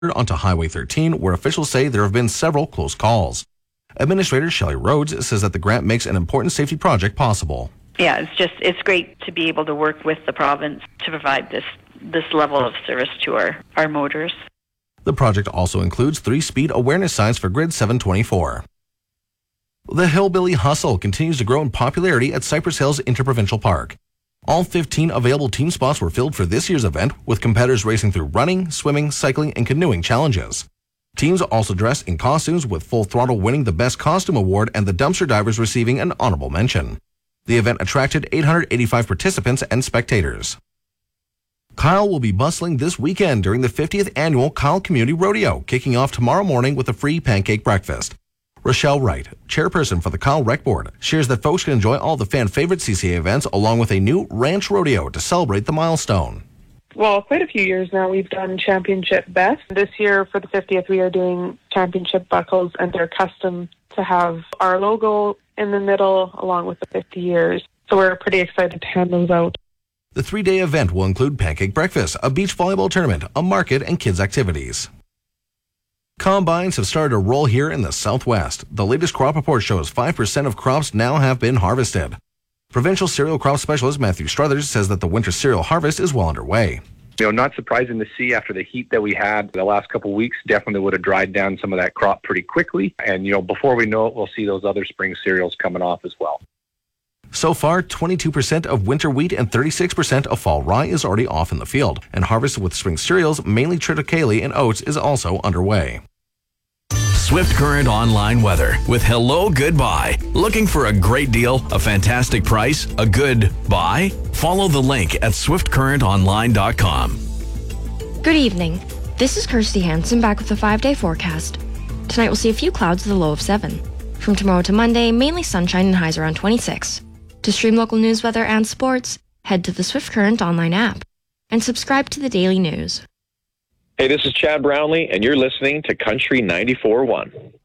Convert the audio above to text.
onto Highway 13, where officials say there have been several close calls. Administrator Shelley Rhodes says that the grant makes an important safety project possible. Yeah, it's great to be able to work with the province to provide this level of service to our motors. The project also includes 3 speed awareness signs for Grid 724. The Hillbilly Hustle continues to grow in popularity at Cypress Hills Interprovincial Park. All 15 available team spots were filled for this year's event, with competitors racing through running, swimming, cycling, and canoeing challenges. Teams also dressed in costumes, with Full Throttle winning the Best Costume Award and the Dumpster Divers receiving an honorable mention. The event attracted 885 participants and spectators. Kyle will be bustling this weekend during the 50th annual Kyle Community Rodeo, kicking off tomorrow morning with a free pancake breakfast. Rochelle Wright, chairperson for the Kyle Rec Board, shares that folks can enjoy all the fan-favorite CCA events along with a new ranch rodeo to celebrate the milestone. Well, quite a few years now we've done championship best. This year for the 50th we are doing championship buckles, and they're custom to have our logo in the middle along with the 50 years. So we're pretty excited to hand those out. The 3-day event will include pancake breakfast, a beach volleyball tournament, a market, and kids' activities. Combines have started to roll here in the Southwest. The latest crop report shows 5% of crops now have been harvested. Provincial cereal crop specialist Matthew Struthers says that the winter cereal harvest is well underway. Not surprising to see after the heat that we had the last couple of weeks. Definitely would have dried down some of that crop pretty quickly. And, before we know it, we'll see those other spring cereals coming off as well. So far, 22% of winter wheat and 36% of fall rye is already off in the field. And harvest with spring cereals, mainly triticale and oats, is also underway. Swift Current Online weather with Hello Goodbye. Looking for a great deal, a fantastic price, a good buy? Follow the link at swiftcurrentonline.com. Good evening. This is Kirsty Hansen back with a 5-day forecast. Tonight we'll see a few clouds with a low of 7. From tomorrow to Monday, mainly sunshine and highs around 26. To stream local news, weather, and sports, head to the Swift Current Online app and subscribe to the daily news. Hey, this is Chad Brownlee, and you're listening to Country 94.1.